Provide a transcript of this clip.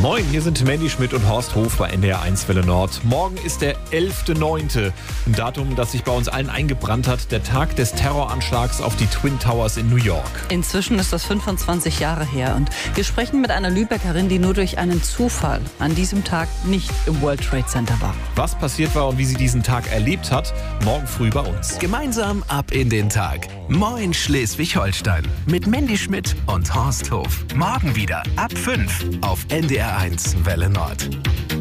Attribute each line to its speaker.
Speaker 1: Moin, hier sind Mandy Schmidt und Horst Hof bei NDR1 Welle Nord. Morgen ist der 11.9., ein Datum, das sich bei uns allen eingebrannt hat, der Tag des Terroranschlags auf die Twin Towers in New York.
Speaker 2: Inzwischen ist das 25 Jahre her und wir sprechen mit einer Lübeckerin, die nur durch einen Zufall an diesem Tag nicht im World Trade Center war.
Speaker 1: Was passiert war und wie sie diesen Tag erlebt hat, morgen früh bei uns.
Speaker 3: Gemeinsam ab in den Tag. Moin Schleswig-Holstein mit Mandy Schmidt und Horst Hof. Morgen wieder ab 5 auf NDR1 Welle Nord.